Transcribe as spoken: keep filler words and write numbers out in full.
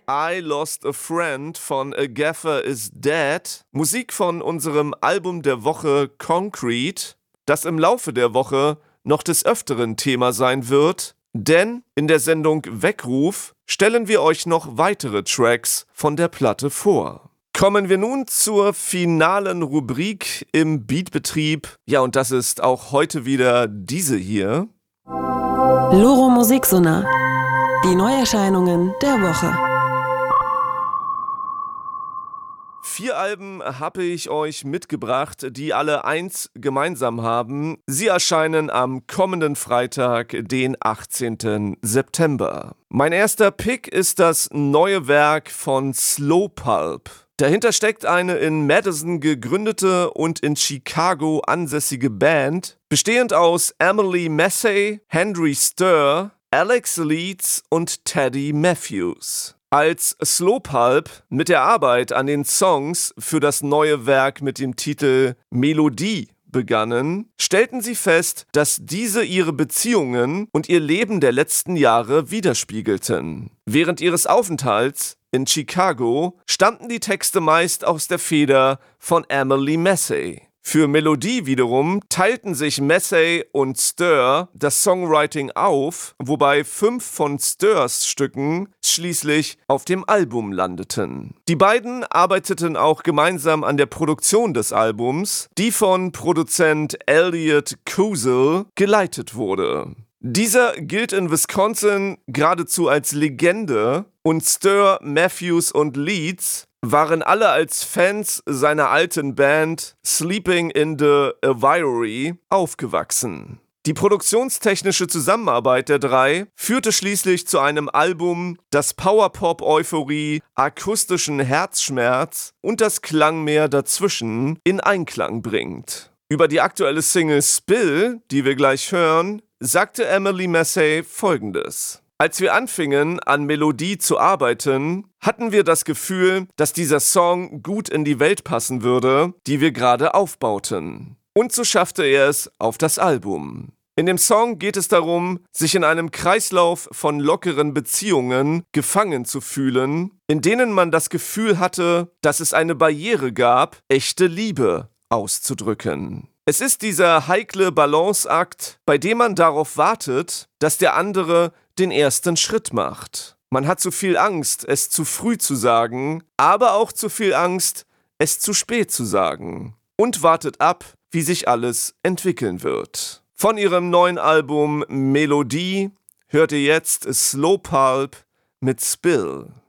I Lost a Friend von A Gaffer Is Dead, Musik von unserem Album der Woche Concrete, das im Laufe der Woche noch des Öfteren Thema sein wird, denn in der Sendung Weckruf stellen wir euch noch weitere Tracks von der Platte vor. Kommen wir nun zur finalen Rubrik im Beatbetrieb. Ja, und das ist auch heute wieder diese hier. Loro Musiksonar. Die Neuerscheinungen der Woche. Vier Alben habe ich euch mitgebracht, die alle eins gemeinsam haben. Sie erscheinen am kommenden Freitag, den achtzehnten September. Mein erster Pick ist das neue Werk von Slow Pulp. Dahinter steckt eine in Madison gegründete und in Chicago ansässige Band, bestehend aus Emily Massey, Henry Sturr, Alex Leeds und Teddy Matthews. Als Slow Pulp mit der Arbeit an den Songs für das neue Werk mit dem Titel Melodie begannen, stellten sie fest, dass diese ihre Beziehungen und ihr Leben der letzten Jahre widerspiegelten. Während ihres Aufenthalts in Chicago stammten die Texte meist aus der Feder von Emily Massey. Für Melodie wiederum teilten sich Massey und Sturr das Songwriting auf, wobei fünf von Sturrs Stücken schließlich auf dem Album landeten. Die beiden arbeiteten auch gemeinsam an der Produktion des Albums, die von Produzent Elliot Kozel geleitet wurde. Dieser gilt in Wisconsin geradezu als Legende und Sturr, Matthews und Leeds waren alle als Fans seiner alten Band Sleeping in the Aviary aufgewachsen. Die produktionstechnische Zusammenarbeit der drei führte schließlich zu einem Album, das Powerpop-Euphorie, akustischen Herzschmerz und das Klangmeer dazwischen in Einklang bringt. Über die aktuelle Single Spill, die wir gleich hören, sagte Emily Massey Folgendes: Als wir anfingen, an Melodie zu arbeiten, hatten wir das Gefühl, dass dieser Song gut in die Welt passen würde, die wir gerade aufbauten. Und so schaffte er es auf das Album. In dem Song geht es darum, sich in einem Kreislauf von lockeren Beziehungen gefangen zu fühlen, in denen man das Gefühl hatte, dass es eine Barriere gab, echte Liebe auszudrücken. Es ist dieser heikle Balanceakt, bei dem man darauf wartet, dass der andere den ersten Schritt macht. Man hat zu viel Angst, es zu früh zu sagen, aber auch zu viel Angst, es zu spät zu sagen. Und wartet ab, wie sich alles entwickeln wird. Von ihrem neuen Album Melodie hört ihr jetzt Slow Pulp mit Spill.